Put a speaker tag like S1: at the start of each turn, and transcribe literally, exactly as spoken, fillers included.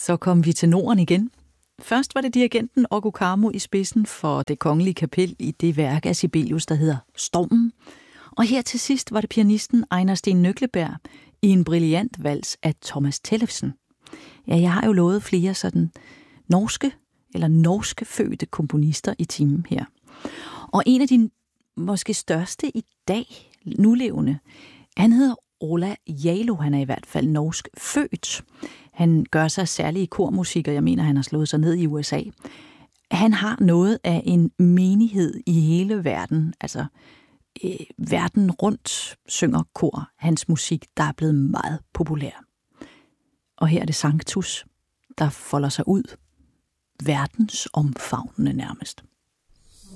S1: Så kom vi til Norden igen. Først var det dirigenten Oggo Carmo i spidsen for Det Kongelige Kapel i det værk af Sibelius, der hedder Stormen. Og her til sidst var det pianisten Einar Steen Nøkleberg i en brilliant vals af Thomas Tellefsen. Ja, jeg har jo lovet flere sådan norske eller norske fødte komponister i timen her. Og en af de måske største i dag, nulevende, han hedder Ola Jalo. Han er i hvert fald norsk født. Han gør sig særlig i kormusik, og jeg mener, han har slået sig ned i U S A. Han har noget af en menighed i hele verden, altså øh, verden rundt synger kor hans musik, der er blevet meget populær. Og her er det Sanctus, der folder sig ud, verdensomfavnende nærmest.